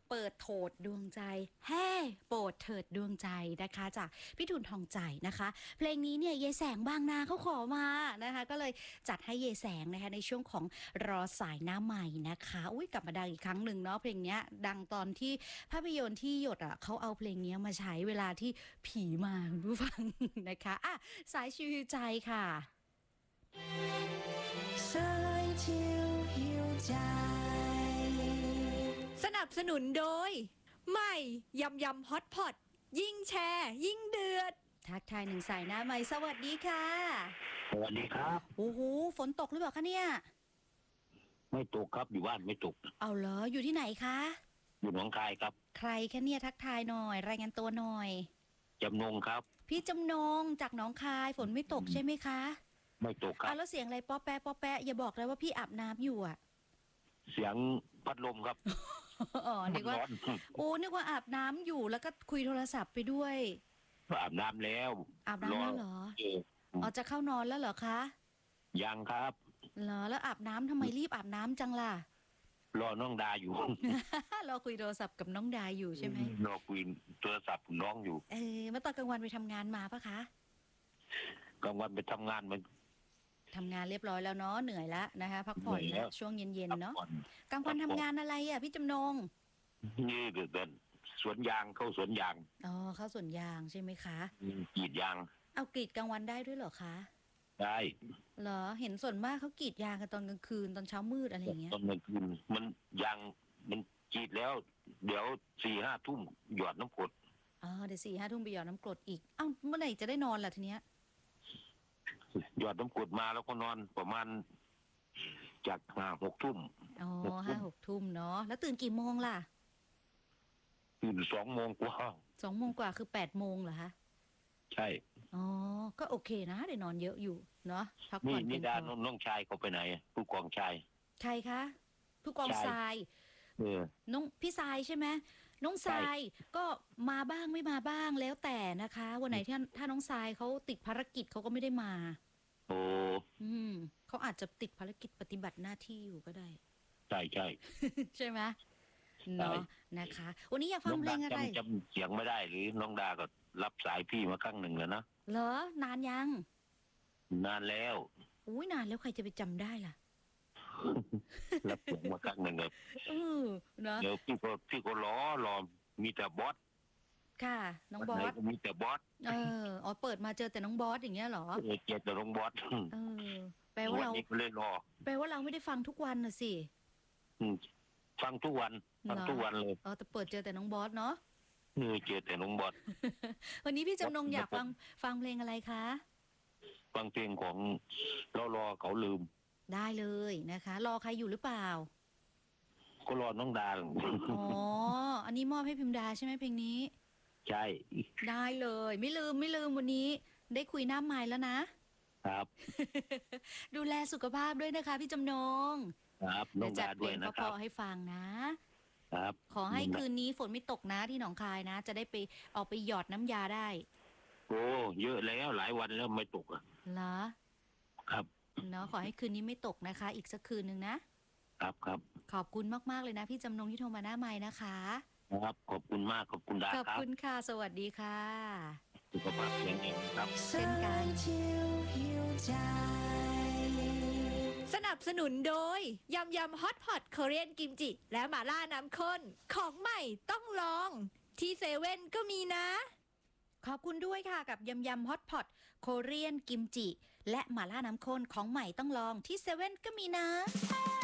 เปิดโถดดวงใจแฮ่โปรดเถิดดวงใจนะคะจากพี่ทุนทองใจนะคะเพลงนี้เนี่ยเยแสงบางนาเขาขอมานะคะก็เลยจัดให้เยแสงนะคะในช่วงของรอสายหน้าใหม่นะคะอุ้ยกลับมาดังอีกครั้งหนึ่งเนาะเพลงนี้ดังตอนที่ภาพยนตร์ที่หยดอ่ะเขาเอาเพลงนี้มาใช้เวลาที่ผีมาคุณผู้ฟังนะคะอ่ะสายชิวใจค่ะสายชิวหิวใจสนับสนุนโดยใหม่ยำยำฮอตพอตยิ่งแชร์ยิ่งเดือดทักทายหนึ่งสายหน้าใหม่สวัสดีค่ะสวัสดีครับโอ้โหฝนตกหรือเปล่าคะเนี่ยไม่ตกครับอยู่บ้านไม่ตกเอาเหรออยู่ที่ไหนคะอยู่หนองคายครับใครคะเนี่ยทักทายหน่อยรายงานตัวหน่อยจำนงครับพี่จำนงจากหนองคายฝนไม่ตกใช่ไหมคะไม่ตกครับแล้วเสียงอะไรป๊อแปะป๊อแปะอย่าบอกเลยว่าพี่อาบน้ำอยู่อ่ะเสียงพัดลมครับอ๋อนึกว่าโอ้นึกว่าอาบน้ำอยู่แล้วก็คุยโทรศัพท์ไปด้วยอาบน้ำแล้วอาบน้ำแล้วเหรออ๋อจะเข้านอนแล้วเหรอคะยังครับเหรอแล้วอาบน้ำทำไมรีบอาบน้ำจังล่ะรอน้องดาอยู่รอคุยโทรศัพท์กับน้องดาอยู่ใช่ไหมรอคุยโทรศัพท์น้องอยู่เมื่อตอนกลางวันไปทำงานมาปะคะกลางวันไปทำงานมันทำงานเรียบร้อยแล้วเนาะเหนื่อยแล้วนะคะพักผ่อนแล้วช่วงเย็นๆเนาะกลางวันทำงานอะไรอ่ะพี่จำนงนี่เดินสวนยางเข้าสวนยางอ๋อเข้าสวนยางใช่ไหมคะกรีดยางเอากรีดกลางวันได้ด้วยเหรอคะได้เหรอเห็นส่วนมากเขากรีดยางกันตอนกลางคืนตอนเช้ามืดอะไรอย่างเงี้ยตอนกลางคืนมันยางมันกรีดแล้วเดี๋ยว4-5 ทุ่มหยอดน้ำกรดอ๋อเดี๋ยว4-5 ทุ่มไปหยอดน้ำกรดอีกเอ้าเมื่อไหร่จะได้นอนล่ะทีเนี้ยหยอดน้ำกรดมาแล้วก็นอนประมาณจาก5-6 ทุ่มอ๋อ5-6 ทุ่มเนาะแล้วตื่นกี่โมงล่ะตื่น2 โมงกว่า 2 โมงกว่าคือ8 โมงเหรอคะใช่อ๋อก็โอเคนะได้นอนเยอะอยู่เนาะพักผ่อนนี่ดาน้องชายเขาไปไหนผู้กองชายใครคะผู้กองทรายน้องพี่ทรายใช่ไหมน้องทรายก็มาบ้างไม่มาบ้างแล้วแต่นะคะวันไหนที่ถ้าน้องทรายเขาติดภารกิจเขาก็ไม่ได้มาโอ้เขาอาจจะติดภารกิจปฏิบัติหน้าที่อยู่ก็ได้ใช่ใช่ใช่ไหมเนาะนะคะวันนี้อยากฟังเพลงอะไรจำเสียงไม่ได้หรือน้องดาก็รับสายพี่มาครั้งหนึ่งแล้วนะเหรอนานยังนานแล้วอุ้ยนานแล้วใครจะไปจำได้ล่ะรับเสียงมาครั้งหนึ่งครับเนาะเดี๋ยวพี่ก็รอมีแต่บอสค่ะน้องบอสมีแต่บอสอ๋อเปิดมาเจอแต่น้องบอสอย่างเงี้ยเหรอเจอแต่น้องบอสแปลว่าเราเลยรอแปลว่าเราไม่ได้ฟังทุกวันน่ะสิฟังทุกวันเลยแต่เปิดเจอแต่น้องบอสเนาะเจอแต่น้องบอสวันนี้พี่จำนงอยากฟังเพลงอะไรคะฟังเพลงของรอเขาลืมได้เลยนะคะรอใครอยู่หรือเปล่าก็รอน้องดาอ๋ออันนี้มอบให้พิมดาใช่ไหมเพลงนี้ใช่ได้เลยไม่ลืมวันนี้ได้คุยหน้าไมค์แล้วนะครับดูแลสุขภาพด้วยนะคะพี่จำนงครับน้องดาด้วยนะครับพอให้ฟังนะครับขอให้คืนนี้ฝนไม่ตกนะที่หนองคายนะจะได้ไปออกไปหยอดน้ำยาได้โอ้เยอะแล้วหลายวันแล้วไม่ตกอ่ะเหรอครับเนาะขอให้คืนนี้ไม่ตกนะคะอีกสักคืนนึงนะครับขอบคุณมากๆเลยนะพี่จำนงที่โทรมาหน้าไมค์นะคะครับขอบคุณมากขอบคุณดาครับขอบคุณค่ะสวัสดีค่ะสุขภาพแข็งแรงครับเช่นกันสนับสนุนโดยยำยำฮอตพอตเกาหลีกิมจิและหม่าล่าน้ำข้นของใหม่ต้องลองที่เซเว่นก็มีนะขอบคุณด้วยค่ะกับยำฮอตพอตโคเรียนกิมจิและหม่าล่าน้ำข้นของใหม่ต้องลองที่เซเว่นก็มีนะ